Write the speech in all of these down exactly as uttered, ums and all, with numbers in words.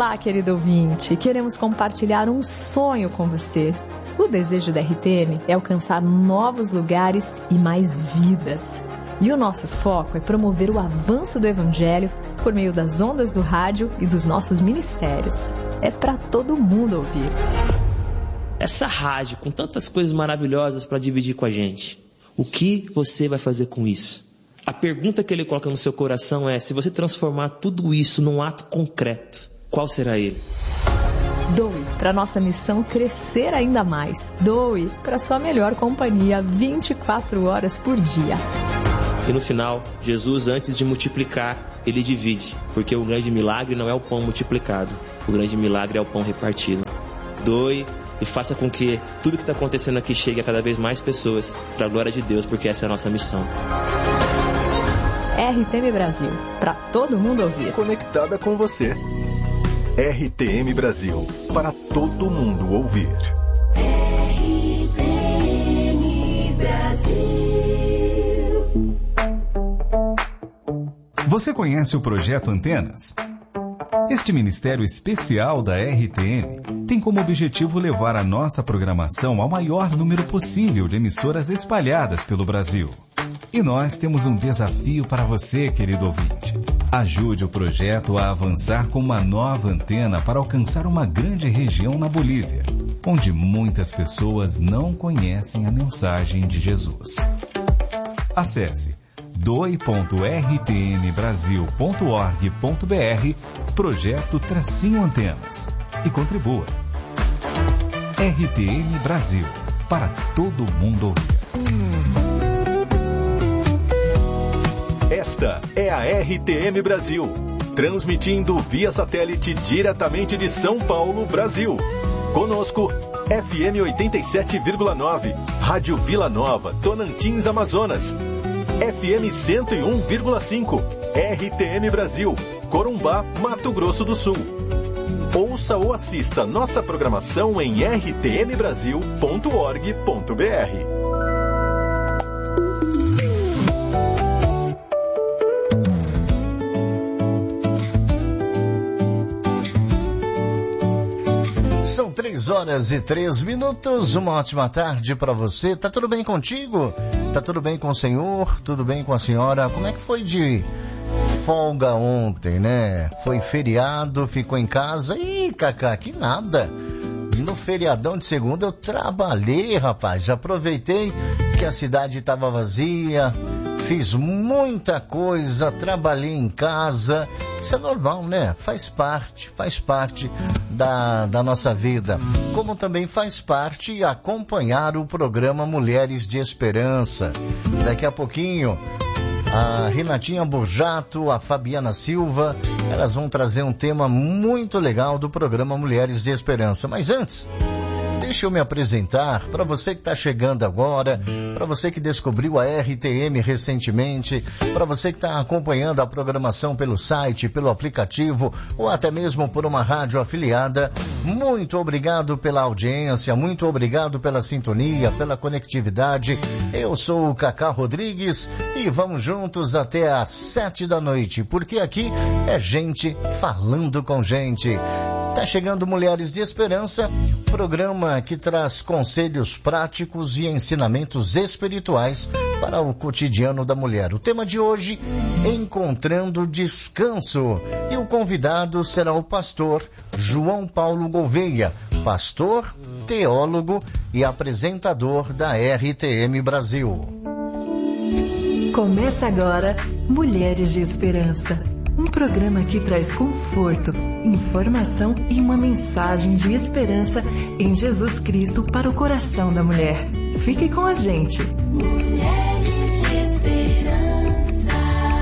Olá, querido ouvinte. Queremos compartilhar um sonho com você. O desejo da R T M é alcançar novos lugares e mais vidas. E o nosso foco é promover o avanço do Evangelho por meio das ondas do rádio e dos nossos ministérios. É para todo mundo ouvir. Essa rádio com tantas coisas maravilhosas para dividir com a gente, o que você vai fazer com isso? A pergunta que ele coloca no seu coração é: se você transformar tudo isso num ato concreto, qual será ele? Doe para nossa missão crescer ainda mais. Doe para sua melhor companhia vinte e quatro horas por dia. E no final, Jesus, antes de multiplicar, ele divide, porque o grande milagre não é o pão multiplicado, o grande milagre é o pão repartido. Doe e faça com que tudo que está acontecendo aqui chegue a cada vez mais pessoas, para a glória de Deus, porque essa é a nossa missão. R T M Brasil, para todo mundo ouvir. Conectada com você. R T M Brasil, para todo mundo ouvir. R T M Brasil. Você conhece o Projeto Antenas? Este ministério especial da R T M tem como objetivo levar a nossa programação ao maior número possível de emissoras espalhadas pelo Brasil. E nós temos um desafio para você, querido ouvinte. Ajude o projeto a avançar com uma nova antena para alcançar uma grande região na Bolívia, onde muitas pessoas não conhecem a mensagem de Jesus. Acesse doe ponto r t m brasil ponto org ponto b r, projeto Tracinho Antenas, e contribua. R T M Brasil, para todo mundo ouvir. Esta é a R T M Brasil, transmitindo via satélite diretamente de São Paulo, Brasil. Conosco, F M oitenta e sete vírgula nove, Rádio Vila Nova, Tonantins, Amazonas. F M cento e um vírgula cinco, R T M Brasil, Corumbá, Mato Grosso do Sul. Ouça ou assista nossa programação em r t m brasil ponto org ponto b r. São três horas e três minutos, uma ótima tarde para você. Tá tudo bem contigo? Tá tudo bem com o senhor? Tudo bem com a senhora? Como é que foi de folga ontem, né? Foi feriado, ficou em casa? Ih, Cacá, que nada. No feriadão de segunda eu trabalhei, rapaz. Já aproveitei que a cidade estava vazia, fiz muita coisa, trabalhei em casa. Isso é normal, né? Faz parte, faz parte da, da nossa vida. Como também faz parte acompanhar o programa Mulheres de Esperança. Daqui a pouquinho, a Renatinha Burjato, a Fabiana Silva, elas vão trazer um tema muito legal do programa Mulheres de Esperança. Mas antes, deixa eu me apresentar para você que está chegando agora, para você que descobriu a R T M recentemente, para você que está acompanhando a programação pelo site, pelo aplicativo ou até mesmo por uma rádio afiliada. Muito obrigado pela audiência, muito obrigado pela sintonia, pela conectividade. Eu sou o Cacá Rodrigues e vamos juntos até às sete da noite, porque aqui é gente falando com gente. Tá chegando Mulheres de Esperança, programa que traz conselhos práticos e ensinamentos espirituais para o cotidiano da mulher. O tema de hoje, Encontrando Descanso. E o convidado será o pastor João Paulo Gouveia, pastor, teólogo e apresentador da R T M Brasil. Começa agora Mulheres de Esperança. Um programa que traz conforto, informação e uma mensagem de esperança em Jesus Cristo para o coração da mulher. Fique com a gente. Mulheres de Esperança.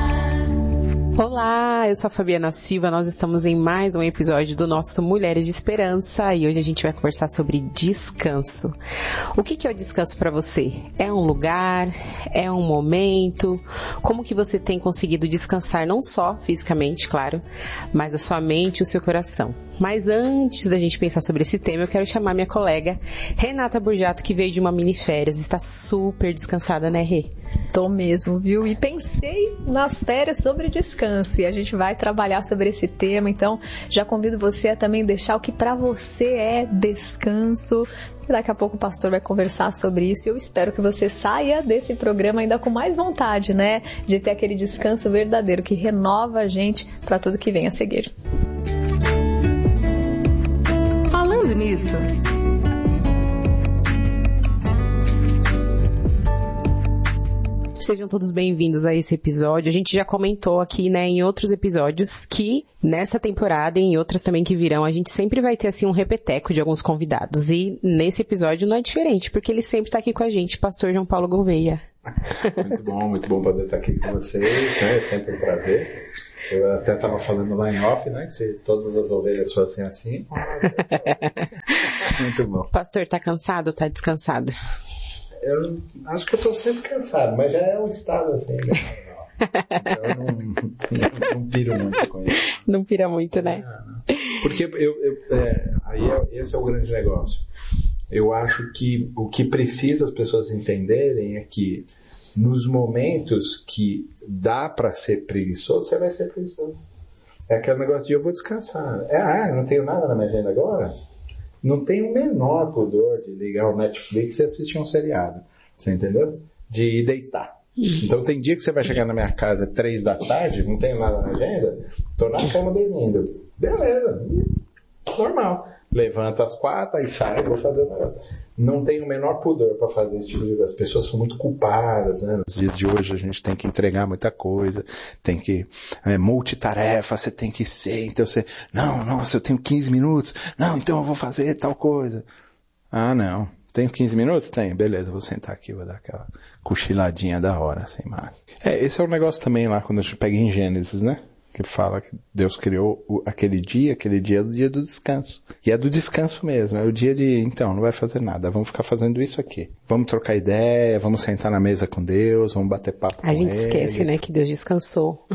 Olá, eu sou a Fabiana Silva, nós estamos em mais um episódio do nosso Mulheres de Esperança e hoje a gente vai conversar sobre descanso. O que é o descanso para você? É um lugar? É um momento? Como que você tem conseguido descansar não só fisicamente, claro, mas a sua mente e o seu coração? Mas antes da gente pensar sobre esse tema, eu quero chamar minha colega Renata Burjato, que veio de uma mini férias, está super descansada, né, Rê? Tô mesmo, viu? E pensei nas férias sobre descanso e a gente vai trabalhar sobre esse tema, então já convido você a também deixar o que para você é descanso. Daqui a pouco o pastor vai conversar sobre isso e eu espero que você saia desse programa ainda com mais vontade, né? De ter aquele descanso verdadeiro que renova a gente para tudo que vem a seguir. Falando nisso, sejam todos bem-vindos a esse episódio. A gente já comentou aqui, né, em outros episódios que nessa temporada e em outras também que virão, a gente sempre vai ter assim um repeteco de alguns convidados. E nesse episódio não é diferente, porque ele sempre está aqui com a gente, pastor João Paulo Gouveia. Muito bom, muito bom poder estar aqui com vocês, né? É sempre um prazer. Eu até estava falando lá em off, né? Que se todas as ovelhas fossem assim. Muito bom. Pastor, tá cansado ou tá descansado? Eu acho que eu estou sempre cansado, mas já é um estado assim, né? Eu não, não, não piro muito com isso. Não pira muito, né? É, porque eu, eu, é, aí é, esse é o grande negócio. Eu acho que o que precisa as pessoas entenderem é que nos momentos que dá para ser preguiçoso, você vai ser preguiçoso. É aquele negócio de eu vou descansar. É, ah, não tenho nada na minha agenda agora? Não tem o menor pudor de ligar o Netflix e assistir um seriado. Você entendeu? De ir deitar. Então tem dia que você vai chegar na minha casa três da tarde, não tenho nada na agenda, tô na cama dormindo. Beleza. Normal. Levanto às quatro, aí saio e vou fazer o negócio. Não tem o menor pudor para fazer esse tipo de coisa. As pessoas são muito culpadas, né? Nos dias de hoje a gente tem que entregar muita coisa, tem que, é, multitarefa, você tem que ser, então você, não, nossa, eu tenho quinze minutos, não, então eu vou fazer tal coisa. Ah, não. Tenho quinze minutos? Tenho. Beleza, vou sentar aqui, vou dar aquela cochiladinha da hora, sem mais. É, esse é o negócio também lá, quando a gente pega em Gênesis, né? Que fala que Deus criou o, aquele dia, aquele dia é o dia do descanso. E é do descanso mesmo, é o dia de, então, não vai fazer nada, vamos ficar fazendo isso aqui. Vamos trocar ideia, vamos sentar na mesa com Deus, vamos bater papo com Ele. A gente esquece, né, que Deus descansou.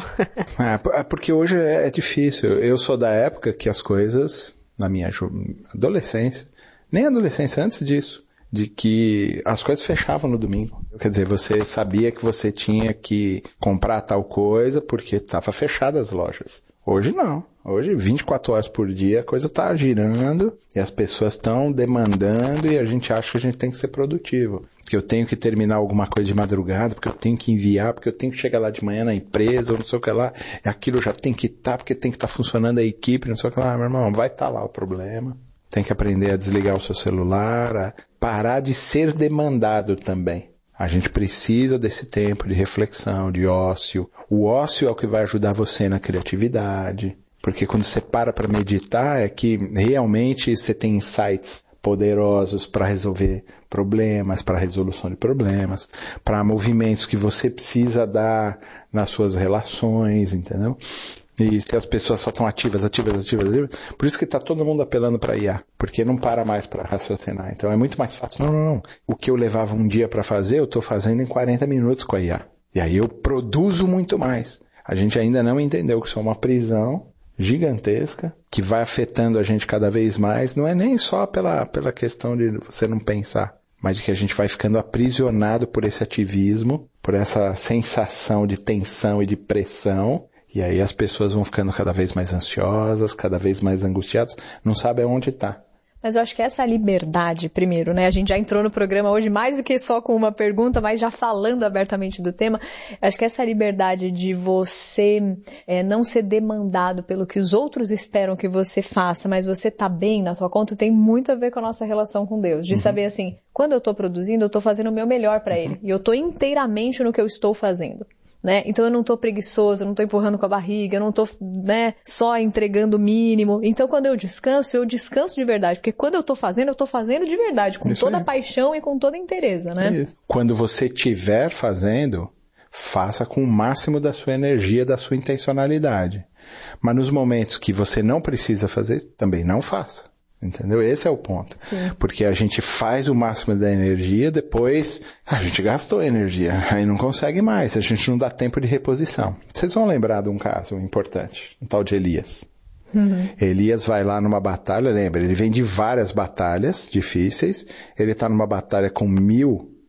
É, porque hoje é, é difícil. Eu sou da época que as coisas, na minha adolescência, nem adolescência, antes disso, de que as coisas fechavam no domingo. Quer dizer, você sabia que você tinha que comprar tal coisa porque estava fechada as lojas. Hoje não. Hoje, vinte e quatro horas por dia, a coisa está girando e as pessoas estão demandando e a gente acha que a gente tem que ser produtivo. Que eu tenho que terminar alguma coisa de madrugada, porque eu tenho que enviar, porque eu tenho que chegar lá de manhã na empresa, ou não sei o que lá. Aquilo já tem que estar, tá, porque tem que estar tá funcionando a equipe, não sei o que lá. Ah, meu irmão, vai estar tá lá o problema. Tem que aprender a desligar o seu celular, a parar de ser demandado também. A gente precisa desse tempo de reflexão, de ócio. O ócio é o que vai ajudar você na criatividade. Porque quando você para para meditar, é que realmente você tem insights poderosos para resolver problemas, para resolução de problemas, para movimentos que você precisa dar nas suas relações, entendeu? E se as pessoas só estão ativas, ativas, ativas, ativas, por isso que está todo mundo apelando para I A, porque não para mais para raciocinar. Então é muito mais fácil. Não, não, não. O que eu levava um dia para fazer, eu estou fazendo em quarenta minutos com a I A. E aí eu produzo muito mais. A gente ainda não entendeu que isso é uma prisão gigantesca, que vai afetando a gente cada vez mais. Não é nem só pela, pela questão de você não pensar, mas de que a gente vai ficando aprisionado por esse ativismo, por essa sensação de tensão e de pressão. E aí as pessoas vão ficando cada vez mais ansiosas, cada vez mais angustiadas, não sabem aonde está. Mas eu acho que essa liberdade, primeiro, né? A gente já entrou no programa hoje mais do que só com uma pergunta, mas já falando abertamente do tema. Acho que essa liberdade de você é, não ser demandado pelo que os outros esperam que você faça, mas você tá bem na sua conta, tem muito a ver com a nossa relação com Deus. De uhum. saber assim, quando eu tô produzindo, eu tô fazendo o meu melhor para Ele. E eu tô inteiramente no que eu estou fazendo. Né? Então eu não tô preguiçoso, eu não tô empurrando com a barriga, eu não tô, né, só entregando o mínimo. Então quando eu descanso, eu descanso de verdade, porque quando eu tô fazendo, eu tô fazendo de verdade, com Isso toda a paixão e com toda a inteireza, né? Isso. Quando você estiver fazendo, faça com o máximo da sua energia, da sua intencionalidade. Mas nos momentos que você não precisa fazer, também não faça. Entendeu? Esse é o ponto. Sim. Porque a gente faz o máximo da energia, depois a gente gastou energia, aí não consegue mais, a gente não dá tempo de reposição. Vocês vão lembrar de um caso importante, um tal de Elias. Uhum. Elias vai lá numa batalha, lembra, ele vem de várias batalhas difíceis, ele está numa batalha com mil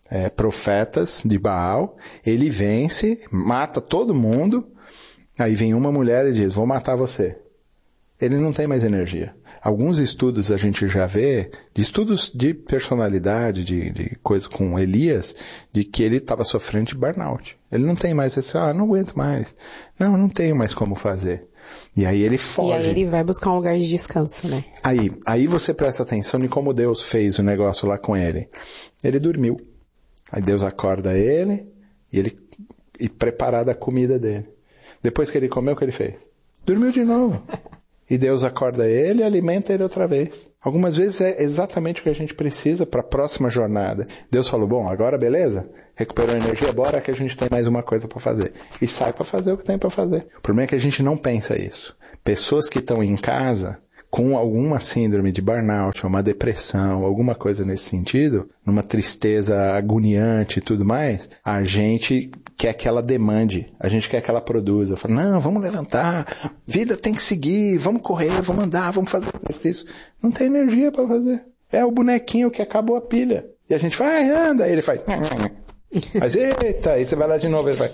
é, profetas de Baal, ele vence, mata todo mundo, aí vem uma mulher e diz, vou matar você. Ele não tem mais energia. Alguns estudos a gente já vê, de estudos de personalidade, de, de coisa com Elias, de que ele estava sofrendo de burnout. Ele não tem mais esse, ah, não aguento mais. Não, não tenho mais como fazer. E aí ele foge. E aí ele vai buscar um lugar de descanso, né? Aí, aí você presta atenção em como Deus fez o negócio lá com ele. Ele dormiu. Aí Deus acorda ele e ele e preparada a comida dele. Depois que ele comeu, o que ele fez? Dormiu de novo. E Deus acorda ele e alimenta ele outra vez. Algumas vezes é exatamente o que a gente precisa para a próxima jornada. Deus falou, bom, agora beleza? Recuperou a energia, bora que a gente tem mais uma coisa para fazer. E sai para fazer o que tem para fazer. O problema é que a gente não pensa isso. Pessoas que estão em casa com alguma síndrome de burnout, ou uma depressão, alguma coisa nesse sentido, numa tristeza agoniante e tudo mais, a gente quer que ela demande, a gente quer que ela produza. Fala, não, vamos levantar, vida tem que seguir, vamos correr, vamos andar, vamos fazer exercício. Não tem energia para fazer. É o bonequinho que acabou a pilha. E a gente vai, anda, aí ele faz... Mas eita, aí você vai lá de novo, ele faz...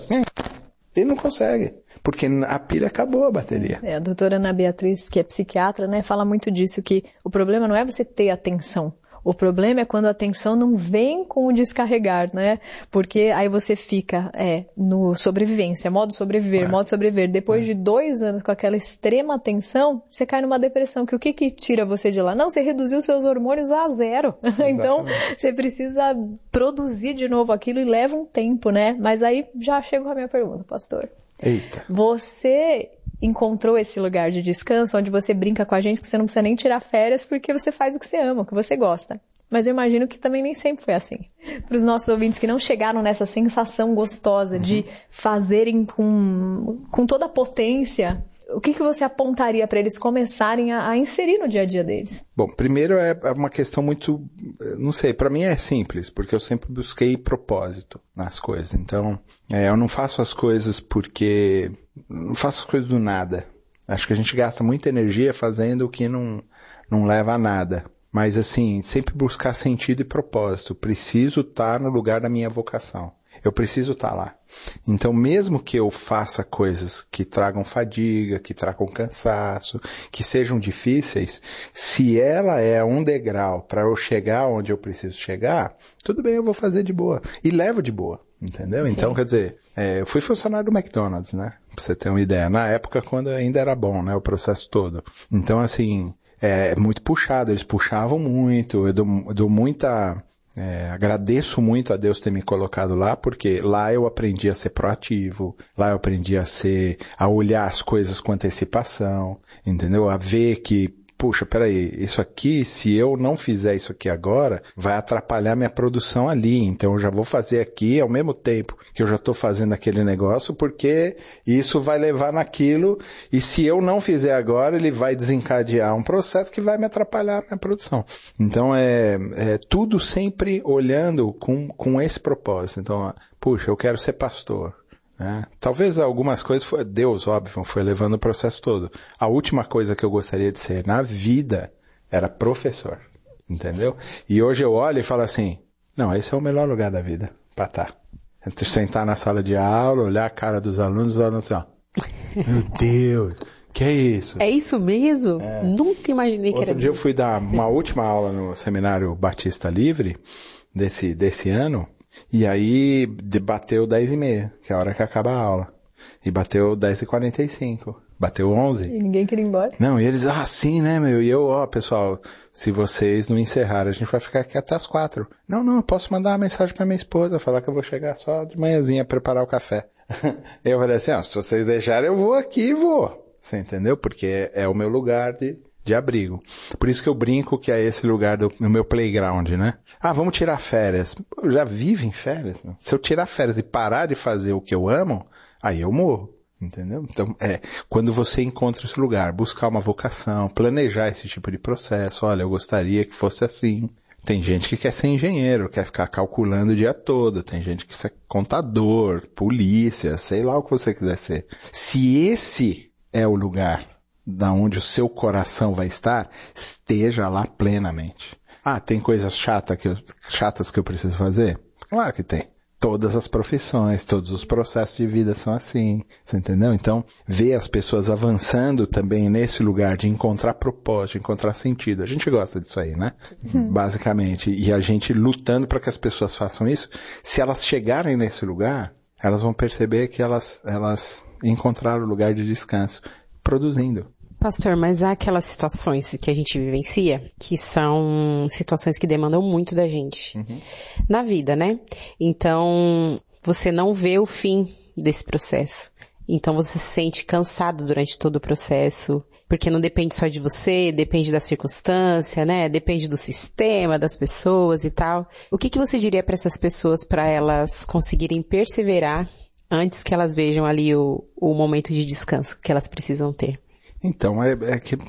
Ele não consegue. Porque a pilha acabou a bateria. É, a doutora Ana Beatriz, que é psiquiatra, né, fala muito disso, que o problema não é você ter atenção. O problema é quando a atenção não vem com o descarregar, né? Porque aí você fica é, no sobrevivência, modo sobreviver, é. modo sobreviver. Depois é. de dois anos com aquela extrema atenção, você cai numa depressão. Que o que que tira você de lá? Não, você reduziu seus hormônios a zero. Então, você precisa produzir de novo aquilo e leva um tempo, né? Mas aí já chego com a minha pergunta, pastor. Eita. Você encontrou esse lugar de descanso onde você brinca com a gente que você não precisa nem tirar férias porque você faz o que você ama, o que você gosta. Mas eu imagino que também nem sempre foi assim. Para os nossos ouvintes que não chegaram nessa sensação gostosa uhum. de fazerem com, com toda a potência, o que, que você apontaria para eles começarem a, a inserir no dia a dia deles? Bom, primeiro é uma questão muito, não sei, para mim é simples, porque eu sempre busquei propósito nas coisas. Então, é, eu não faço as coisas porque, não faço as coisas do nada. Acho que a gente gasta muita energia fazendo o que não, não leva a nada. Mas assim, sempre buscar sentido e propósito. Preciso estar no lugar da minha vocação. Eu preciso estar lá. Então, mesmo que eu faça coisas que tragam fadiga, que tragam cansaço, que sejam difíceis, se ela é um degrau para eu chegar onde eu preciso chegar, tudo bem, eu vou fazer de boa. E levo de boa, entendeu? Sim. Então, quer dizer, é, eu fui funcionário do McDonald's, né? Pra você ter uma ideia. Na época, quando ainda era bom, né? O processo todo. Então, assim, é muito puxado. Eles puxavam muito. Eu dou, eu dou muita... É, agradeço muito a Deus ter me colocado lá, porque lá eu aprendi a ser proativo, lá eu aprendi a ser, a olhar as coisas com antecipação, entendeu? A ver que, puxa, peraí, isso aqui, se eu não fizer isso aqui agora, vai atrapalhar minha produção ali, então eu já vou fazer aqui ao mesmo tempo que eu já estou fazendo aquele negócio, porque isso vai levar naquilo, e se eu não fizer agora, ele vai desencadear um processo que vai me atrapalhar a minha produção. Então é, é tudo sempre olhando com, com esse propósito. Então, puxa, eu quero ser pastor. É, talvez algumas coisas, foi, Deus, óbvio, foi levando o processo todo. A última coisa que eu gostaria de ser na vida era professor, entendeu? E hoje eu olho e falo assim, não, esse é o melhor lugar da vida, pra estar. Sentar na sala de aula, olhar a cara dos alunos, os alunos assim, ó, meu Deus, que é isso? É isso mesmo? É. Nunca imaginei que Outro era... dia eu fui dar uma última aula no Seminário Batista Livre, desse, desse ano, e aí bateu dez e meia, que é a hora que acaba a aula. E bateu dez e quarenta e cinco. Bateu onze. E ninguém queria ir embora. Não, e eles, ah, sim, né, meu? E eu, ó, pessoal, se vocês não encerrarem, a gente vai ficar aqui até as quatro. Não, não, eu posso mandar uma mensagem pra minha esposa, falar que eu vou chegar só de manhãzinha preparar o café. Eu falei assim, ó, se vocês deixarem, eu vou aqui e vou. Você entendeu? Porque é, é o meu lugar de... de abrigo. Por isso que eu brinco que é esse lugar do no meu playground, né? Ah, vamos tirar férias. Eu já vivo em férias. Né? Se eu tirar férias e parar de fazer o que eu amo, aí eu morro. Entendeu? Então, é, quando você encontra esse lugar, buscar uma vocação, planejar esse tipo de processo, olha, eu gostaria que fosse assim. Tem gente que quer ser engenheiro, quer ficar calculando o dia todo. Tem gente que quer ser contador, polícia, sei lá o que você quiser ser. Se esse é o lugar da onde o seu coração vai estar, esteja lá plenamente. Ah, tem coisas chata que eu, chatas que eu preciso fazer? Claro que tem. Todas as profissões, todos os processos de vida são assim, você entendeu? Então, ver as pessoas avançando também nesse lugar de encontrar propósito, de encontrar sentido. A gente gosta disso aí, né? Uhum. Basicamente. E a gente lutando para que as pessoas façam isso. Se elas chegarem nesse lugar, elas vão perceber que elas, elas encontraram o lugar de descanso, produzindo. Pastor, mas há aquelas situações que a gente vivencia, que são situações que demandam muito da gente. Uhum. Na vida, né? Então, você não vê o fim desse processo. Então, você se sente cansado durante todo o processo, porque não depende só de você, depende da circunstância, né? Depende do sistema, das pessoas e tal. O que que você diria para essas pessoas, para elas conseguirem perseverar antes que elas vejam ali o, o momento de descanso que elas precisam ter? Então, é, é que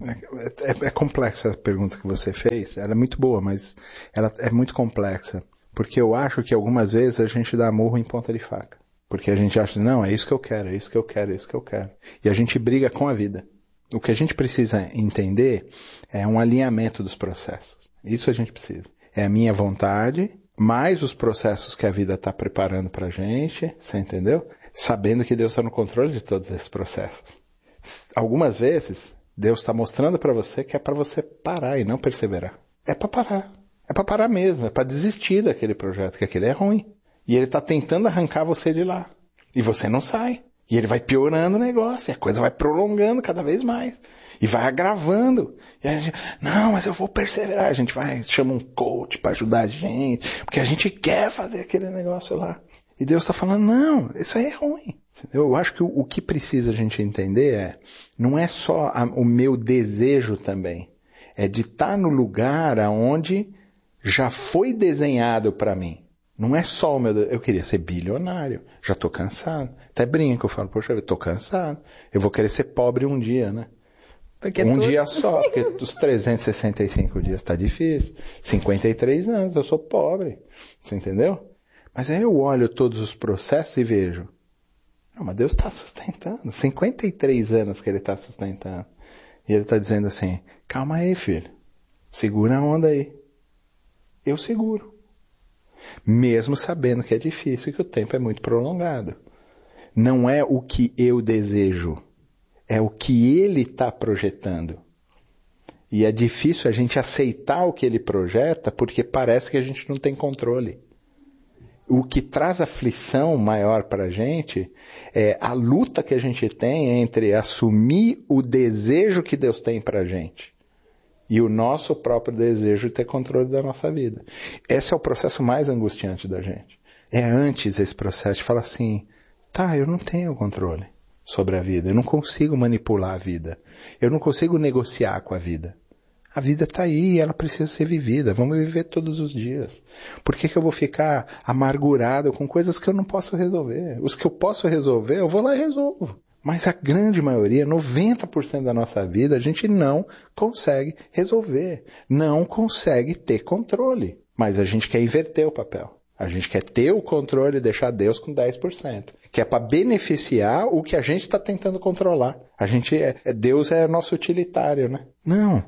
é, é, é complexa a pergunta que você fez. Ela é muito boa, mas ela é muito complexa. Porque eu acho que algumas vezes a gente dá murro em ponta de faca. Porque a gente acha, não, é isso que eu quero, é isso que eu quero, é isso que eu quero. E a gente briga com a vida. O que a gente precisa entender é um alinhamento dos processos. Isso a gente precisa. É a minha vontade, mais os processos que a vida está preparando pra gente, você entendeu? Sabendo que Deus está no controle de todos esses processos. Algumas vezes, Deus está mostrando para você que é para você parar e não perseverar. É para parar. É para parar mesmo. É para desistir daquele projeto, que aquele é ruim. E ele está tentando arrancar você de lá. E você não sai. E ele vai piorando o negócio. E a coisa vai prolongando cada vez mais. E vai agravando. E a gente, não, mas eu vou perseverar. A gente vai, chama um coach para ajudar a gente. Porque a gente quer fazer aquele negócio lá. E Deus está falando, não, isso aí é ruim. Eu acho que o, o que precisa a gente entender é, não é só a, o meu desejo também, é de estar no lugar aonde já foi desenhado para mim. Não é só o meu, eu queria ser bilionário, já estou cansado. Até brinco, eu falo, poxa, eu estou cansado, eu vou querer ser pobre um dia, né? Porque um tudo... dia só, porque os trezentos e sessenta e cinco dias está difícil. cinquenta e três anos, eu sou pobre, você entendeu? Mas aí eu olho todos os processos e vejo, não, mas Deus está sustentando. cinquenta e três anos que Ele está sustentando. E Ele está dizendo assim, calma aí, filho. Segura a onda aí. Eu seguro. Mesmo sabendo que é difícil e que o tempo é muito prolongado. Não é o que eu desejo. É o que Ele está projetando. E é difícil a gente aceitar o que Ele projeta porque parece que a gente não tem controle. O que traz aflição maior para a gente é a luta que a gente tem entre assumir o desejo que Deus tem para a gente e o nosso próprio desejo de ter controle da nossa vida. Esse é o processo mais angustiante da gente. É antes esse processo de falar assim, tá, eu não tenho controle sobre a vida, eu não consigo manipular a vida, eu não consigo negociar com a vida. A vida está aí, ela precisa ser vivida. Vamos viver todos os dias. Por que que eu vou ficar amargurado com coisas que eu não posso resolver? Os que eu posso resolver, eu vou lá e resolvo. Mas a grande maioria, noventa por cento da nossa vida, a gente não consegue resolver. Não consegue ter controle. Mas a gente quer inverter o papel. A gente quer ter o controle e deixar Deus com dez por cento. Que é para beneficiar o que a gente está tentando controlar. A gente é, Deus é nosso utilitário, né? Não.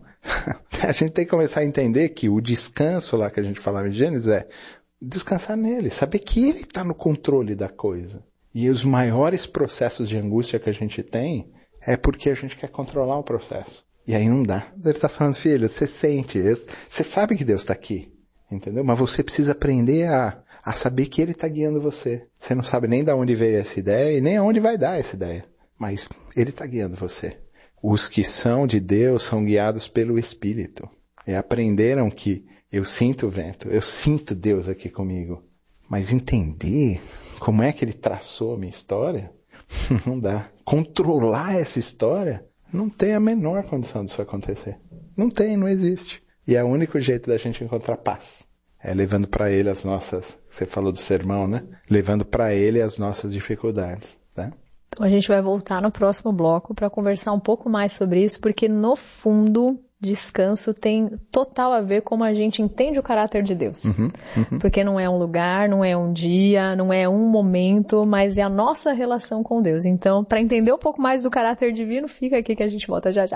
A gente tem que começar a entender que o descanso lá que a gente falava em Gênesis é descansar nele, saber que ele está no controle da coisa. E os maiores processos de angústia que a gente tem é porque a gente quer controlar o processo. E aí não dá. Ele está falando, filho, você sente, você sabe que Deus está aqui, entendeu? Mas você precisa aprender a, a saber que ele está guiando você. Você não sabe nem de onde veio essa ideia e nem aonde vai dar essa ideia. Mas ele está guiando você. Os que são de Deus são guiados pelo Espírito. E aprenderam que eu sinto o vento, eu sinto Deus aqui comigo. Mas entender como é que Ele traçou a minha história, não dá. Controlar essa história, não tem a menor condição disso acontecer. Não tem, não existe. E é o único jeito da gente encontrar paz. É levando para Ele as nossas, você falou do sermão, né? Levando para Ele as nossas dificuldades, tá? Então a gente vai voltar no próximo bloco para conversar um pouco mais sobre isso, porque no fundo, descanso tem total a ver com como a gente entende o caráter de Deus. Uhum, uhum. Porque não é um lugar, não é um dia, não é um momento, mas é a nossa relação com Deus. Então, para entender um pouco mais do caráter divino, fica aqui que a gente volta já já.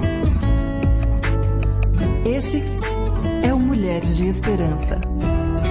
Esse é o Mulheres de Esperança.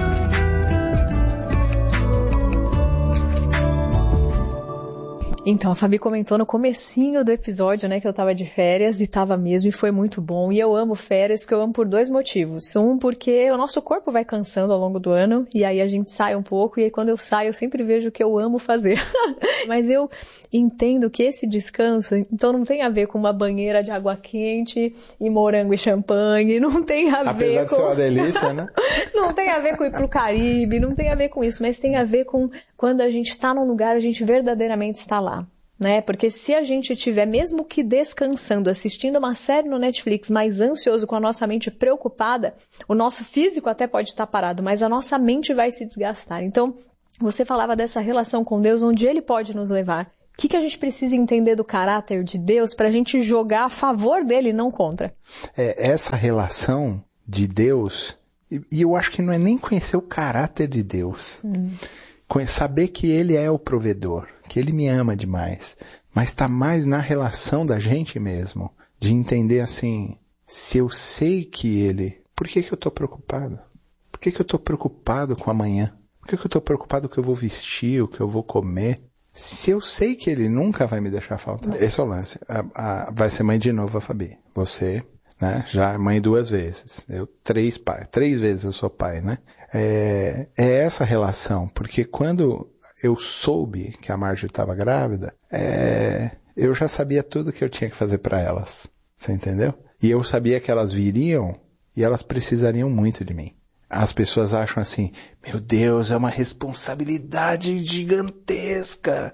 Então, a Fabi comentou no comecinho do episódio, né, que eu tava de férias, e tava mesmo, e foi muito bom. E eu amo férias, porque eu amo por dois motivos. Um, porque o nosso corpo vai cansando ao longo do ano, e aí a gente sai um pouco, e aí quando eu saio, eu sempre vejo o que eu amo fazer. Mas eu entendo que esse descanso, então não tem a ver com uma banheira de água quente, e morango e champanhe, não tem a Apesar ver de com... ser uma delícia, né? Não tem a ver com ir pro Caribe, não tem a ver com isso, mas tem a ver com quando a gente está num lugar, a gente verdadeiramente está lá, né? Porque se a gente estiver, mesmo que descansando, assistindo uma série no Netflix, mais ansioso, com a nossa mente preocupada, o nosso físico até pode estar parado, mas a nossa mente vai se desgastar. Então, você falava dessa relação com Deus, onde Ele pode nos levar. O que, que a gente precisa entender do caráter de Deus para a gente jogar a favor dele e não contra? É, essa relação de Deus, e, e eu acho que não é nem conhecer o caráter de Deus. Hum. Saber que Ele é o provedor, que Ele me ama demais, mas está mais na relação da gente mesmo, de entender assim, se eu sei que Ele, por que que eu estou preocupado? Por que que eu estou preocupado com amanhã? Por que que eu estou preocupado com o que eu vou vestir, o que eu vou comer? Se eu sei que Ele nunca vai me deixar faltar. Esse é o lance. A, a, vai ser mãe de novo a Fabi. Você, né, já é mãe duas vezes. Eu três pai, três vezes eu sou pai, né? É, é essa relação, porque quando eu soube que a Marjorie estava grávida, é, eu já sabia tudo que eu tinha que fazer para elas, você entendeu? E eu sabia que elas viriam e elas precisariam muito de mim. As pessoas acham assim, meu Deus, é uma responsabilidade gigantesca.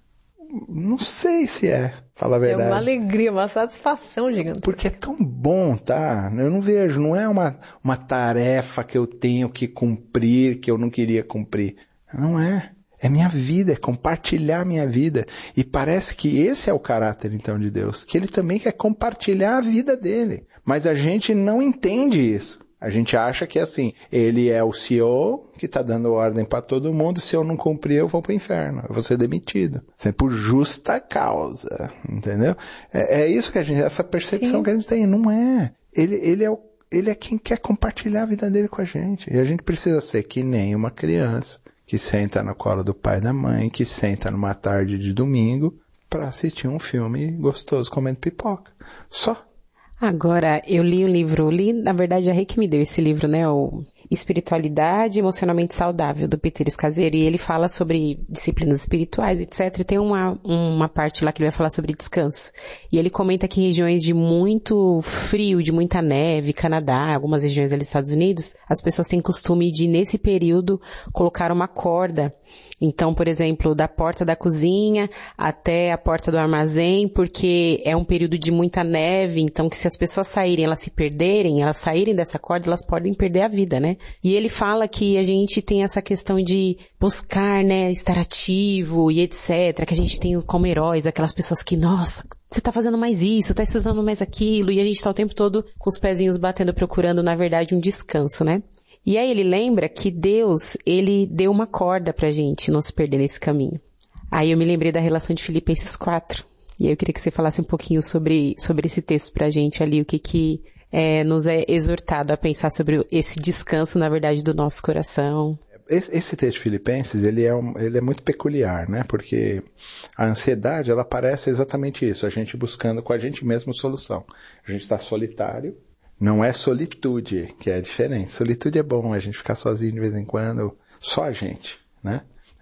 Não sei se é, fala a verdade. É uma alegria, uma satisfação gigante. Porque é tão bom, tá? Eu não vejo, não é uma, uma tarefa que eu tenho que cumprir, que eu não queria cumprir. Não é. É minha vida, é compartilhar minha vida. E parece que esse é o caráter, então, de Deus. Que Ele também quer compartilhar a vida dele. Mas a gente não entende isso. A gente acha que é assim, ele é o C E O que está dando ordem para todo mundo, se eu não cumprir eu vou para o inferno, eu vou ser demitido. Isso é por justa causa, entendeu? É, é isso que a gente, essa percepção Sim. que a gente tem, não é. Ele, ele, é o, ele é quem quer compartilhar a vida dele com a gente. E a gente precisa ser que nem uma criança que senta na cola do pai e da mãe, que senta numa tarde de domingo para assistir um filme gostoso comendo pipoca. Só. Agora, eu li um livro, li, na verdade, a Rei que me deu esse livro, né, o Espiritualidade Emocionalmente Saudável, do Peter Scazzeri, e ele fala sobre disciplinas espirituais, etcétera, e tem uma, uma parte lá que ele vai falar sobre descanso. E ele comenta que em regiões de muito frio, de muita neve, Canadá, algumas regiões ali dos Estados Unidos, as pessoas têm costume de, nesse período, colocar uma corda. Então, por exemplo, da porta da cozinha até a porta do armazém, porque é um período de muita neve, então que se as pessoas saírem, elas se perderem, elas saírem dessa corda, elas podem perder a vida, né? E ele fala que a gente tem essa questão de buscar, né, estar ativo e etcétera, que a gente tem como heróis, aquelas pessoas que, nossa, você tá fazendo mais isso, tá estudando mais aquilo, e a gente tá o tempo todo com os pezinhos batendo, procurando, na verdade, um descanso, né? E aí ele lembra que Deus, ele deu uma corda pra gente não se perder nesse caminho. Aí eu me lembrei da relação de Filipenses quatro. E aí eu queria que você falasse um pouquinho sobre, sobre esse texto pra gente ali, o que que é, nos é exortado a pensar sobre esse descanso, na verdade, do nosso coração. Esse, esse texto de Filipenses, ele é, um, ele é muito peculiar, né? Porque a ansiedade, ela parece exatamente isso, a gente buscando com a gente mesmo solução. A gente está solitário. Não é solitude, que é diferente. Solitude é bom, a gente ficar sozinho de vez em quando, só a gente, né?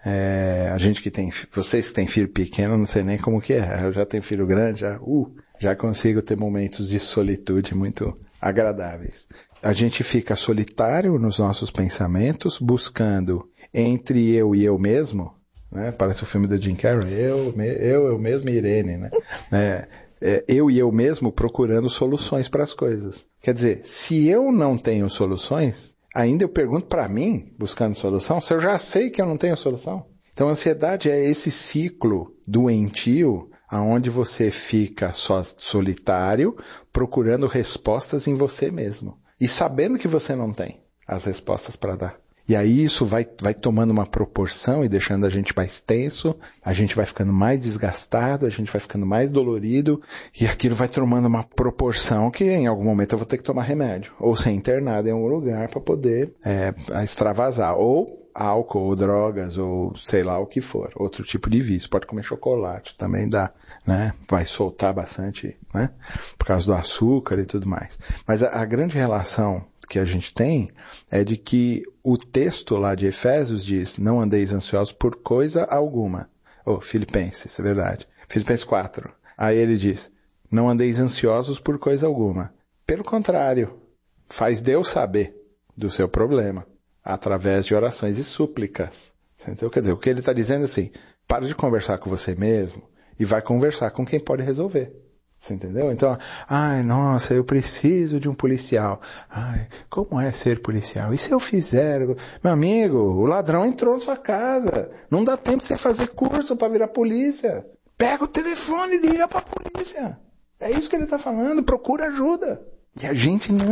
É, a gente que tem, vocês que têm filho pequeno, não sei nem como que é. Eu já tenho filho grande, já, uh, já consigo ter momentos de solitude muito agradáveis. A gente fica solitário nos nossos pensamentos, buscando entre eu e eu mesmo, né? Parece o filme do Jim Carrey, eu, eu, eu mesmo e Irene, né? É, é, eu e eu mesmo procurando soluções para as coisas. Quer dizer, se eu não tenho soluções, ainda eu pergunto para mim, buscando solução, se eu já sei que eu não tenho solução. Então a ansiedade é esse ciclo doentio, aonde você fica só solitário, procurando respostas em você mesmo. E sabendo que você não tem as respostas para dar. E aí isso vai, vai tomando uma proporção e deixando a gente mais tenso, a gente vai ficando mais desgastado, a gente vai ficando mais dolorido, e aquilo vai tomando uma proporção que em algum momento eu vou ter que tomar remédio, ou ser internado em algum lugar para poder é, extravasar, ou álcool ou drogas ou sei lá o que for, outro tipo de vício. Pode comer chocolate, também dá, né? Vai soltar bastante, né? Por causa do açúcar e tudo mais. Mas a, a grande relação que a gente tem é de que o texto lá de Efésios diz, não andeis ansiosos por coisa alguma. Ou oh, Filipenses, é verdade. Filipenses quatro. Aí ele diz, não andeis ansiosos por coisa alguma. Pelo contrário, faz Deus saber do seu problema, através de orações e súplicas. Entendeu? Quer dizer, o que ele está dizendo é assim, para de conversar com você mesmo e vai conversar com quem pode resolver. Você entendeu? Então, ai, nossa, eu preciso de um policial. Ai, como é ser policial? E se eu fizer? Meu amigo, o ladrão entrou na sua casa. Não dá tempo de você fazer curso para virar polícia. Pega o telefone e liga para a polícia. É isso que ele está falando, procura ajuda. E a gente não.